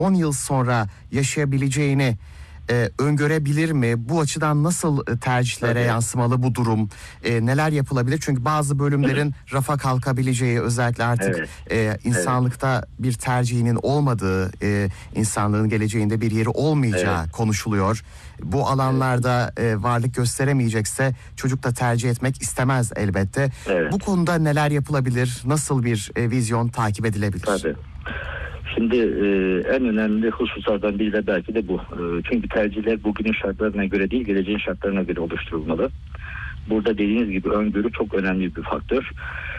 10 yıl sonra yaşayabileceğini öngörebilir mi? Bu açıdan nasıl tercihlere yansımalı bu durum? Neler yapılabilir? Çünkü bazı bölümlerin rafa kalkabileceği, özellikle artık insanlıkta bir tercihinin olmadığı, insanlığın geleceğinde bir yeri olmayacağı konuşuluyor. Bu alanlarda varlık gösteremeyecekse çocuk da tercih etmek istemez elbette. Bu konuda neler yapılabilir? Nasıl bir vizyon takip edilebilir? Tabii. Şimdi en önemli hususlardan biri de belki de bu. Çünkü tercihler bugünün şartlarına göre değil, geleceğin şartlarına göre oluşturulmalı. Burada dediğiniz gibi öngörü çok önemli bir faktör.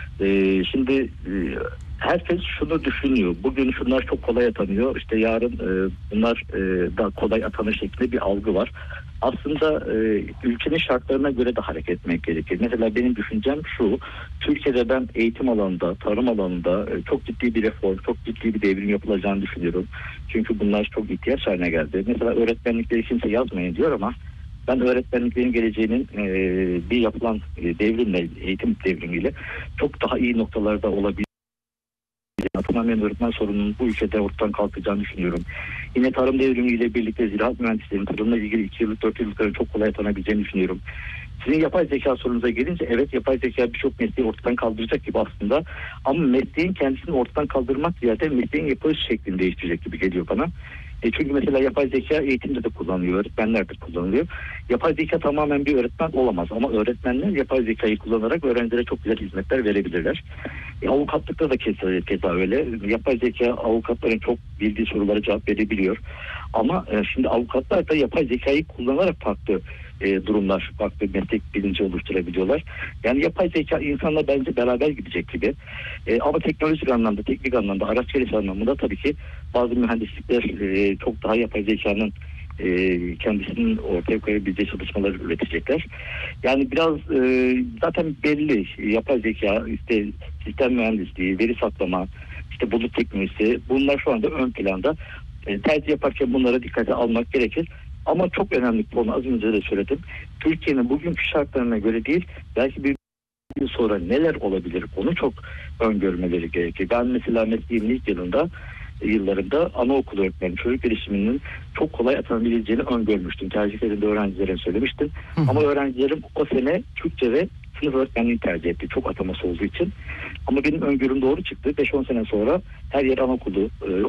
Şimdi herkes şunu düşünüyor. Bugün şunlar çok kolay atanıyor. İşte yarın bunlar daha kolay atanır şeklinde bir algı var. Aslında ülkenin şartlarına göre de hareket etmek gerekir. Mesela benim düşüncem şu: Türkiye'de ben eğitim alanında, tarım alanında çok ciddi bir reform, çok ciddi bir devrim yapılacağını düşünüyorum. Çünkü bunlar çok ihtiyaç haline geldi. Mesela öğretmenlikleri kimse yazmayın diyor ama ben öğretmenliklerin geleceğinin bir yapılan devrimle, eğitim devrimiyle çok daha iyi noktalarda olabileceğini, tamamen öğretmen sorununun bu ülkede ortadan kalkacağını düşünüyorum. Yine tarım devrimiyle birlikte ziraat mühendislerinin tarımla ilgili 2 yıllık 4 yıllıkların çok kolay atanabileceğini düşünüyorum. Sizin yapay zeka sorunuza gelince, evet, yapay zeka birçok mesleği ortadan kaldıracak gibi aslında, ama mesleğin kendisini ortadan kaldırmak ziyade mesleğin yapılış şeklini değiştirecek gibi geliyor bana. Çünkü mesela yapay zeka eğitimde de kullanılıyor, öğretmenler de kullanılıyor. Yapay zeka tamamen bir öğretmen olamaz ama öğretmenler yapay zekayı kullanarak öğrencilere çok güzel hizmetler verebilirler. Avukatlıkta da keza öyle. Yapay zeka avukatların çok bildiği sorulara cevap verebiliyor. Ama şimdi avukatlar da yapay zekayı kullanarak farklı durumlar, farklı meslek bilinci oluşturabiliyorlar. Yani yapay zeka insanla bence beraber gidecek gibi. Ama teknolojik anlamda, teknik anlamda, araç gelişi anlamında tabii ki bazı mühendislikler çok daha yapay zekanın kendisinin ortaya koyabileceği çalışmaları üretecekler. Yani biraz zaten belli, yapay zeka, işte sistem mühendisliği, veri saklama, işte bulut teknolojisi, bunlar şu anda ön planda. Tercih yaparken bunlara dikkate almak gerekir. Ama çok önemli bir konu, az önce de söyledim. Türkiye'nin bugünkü şartlarına göre değil, belki bir yıl sonra neler olabilir onu çok öngörmeleri gerekir. Ben mesela mesleğimin ilk yıllarında anaokulu öğretmeni, çocuk gelişiminin çok kolay atanabileceğini öngörmüştüm. Tercihlerinde öğrencilere söylemiştim. Ama öğrencilerim o sene Türkçe ve sınıf öğretmenliği tercih etti. Çok ataması olduğu için. Ama benim öngörüm doğru çıktı. 5-10 sene sonra her yer anaokulu,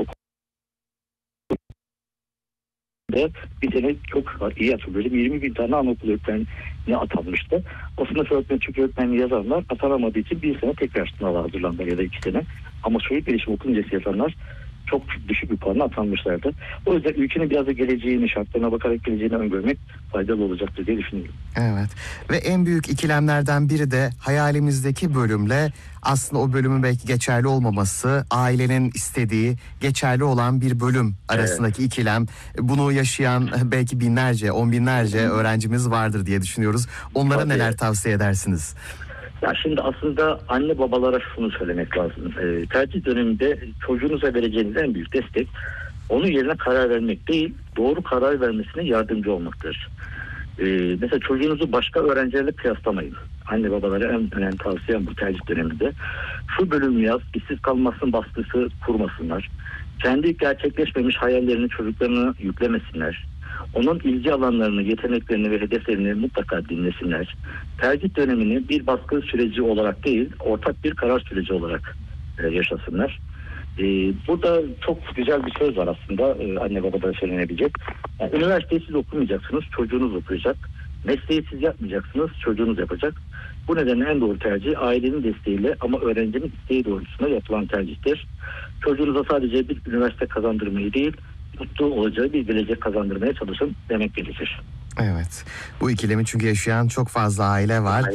bir sene çok iyi hatırlıyorum. 20 bin tane anaokulu öğretmenine atanmıştı. O sınıf öğretmeni, Türk öğretmenliği yazanlar atanamadığı için bir sene tekrar sınava hazırlandılar ya da 2 sene. Ama çocuk gelişim okul öncesi yazanlar çok düşük bir puanla atanmışlardı. O yüzden ülkenin biraz da geleceğini, şartlarına bakarak geleceğini öngörmek faydalı olacaktır diye düşünüyorum. Evet. Ve en büyük ikilemlerden biri de hayalimizdeki bölümle aslında o bölümün belki geçerli olmaması, ailenin istediği geçerli olan bir bölüm arasındaki ikilem. Bunu yaşayan belki binlerce, on binlerce öğrencimiz vardır diye düşünüyoruz. Onlara neler tavsiye edersiniz? Ya şimdi aslında anne babalara şunu söylemek lazım. Tercih döneminde çocuğunuza vereceğiniz en büyük destek, onun yerine karar vermek değil, doğru karar vermesine yardımcı olmaktır. Mesela çocuğunuzu başka öğrencilerle kıyaslamayın. Anne babalara en önemli tavsiyem bu tercih döneminde. Şu bölümü yaz, işsiz kalmasın baskısı kurmasınlar. Kendi gerçekleşmemiş hayallerini çocuklarına yüklemesinler. Onun ilgi alanlarını, yeteneklerini ve hedeflerini mutlaka dinlesinler. Tercih dönemini bir baskı süreci olarak değil, ortak bir karar süreci olarak yaşasınlar. Burada çok güzel bir söz var aslında, anne babada söylenebilecek. Yani, üniversiteyi siz okumayacaksınız, çocuğunuz okuyacak. Mesleği siz yapmayacaksınız, çocuğunuz yapacak. Bu nedenle en doğru tercih ailenin desteğiyle ama öğrencinin isteği doğrultusunda yapılan tercihtir. Çocuğunuza sadece bir üniversite kazandırmayı değil, mutlu olacağı bir gelecek kazandırmaya çalışın demek gerekir. Evet. Bu ikilemi çünkü yaşayan çok fazla aile var.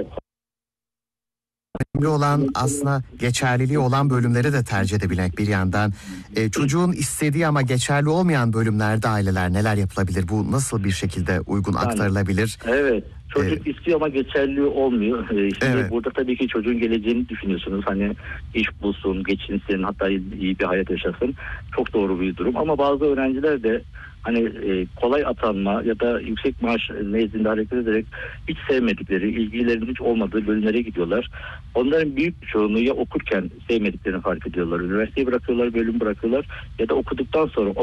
Önemli olan aslında geçerliliği olan bölümleri de tercih edebilmek bir yandan. Çocuğun istediği ama geçerli olmayan bölümlerde aileler neler yapılabilir? Bu nasıl bir şekilde uygun aktarılabilir? Evet. Çocuk istiyor ama geçerli olmuyor. Şimdi Evet. burada tabii ki çocuğun geleceğini düşünüyorsunuz. Hani iş bulsun, geçinsin, hatta iyi bir hayat yaşasın. Çok doğru bir durum. Ama bazı öğrenciler de hani kolay atanma ya da yüksek maaş nezdinde hareket ederek hiç sevmedikleri, ilgilerinin hiç olmadığı bölümlere gidiyorlar. Onların büyük bir çoğunluğu ya okurken sevmediklerini fark ediyorlar. Üniversiteyi bırakıyorlar, bölüm bırakıyorlar ya da okuduktan sonra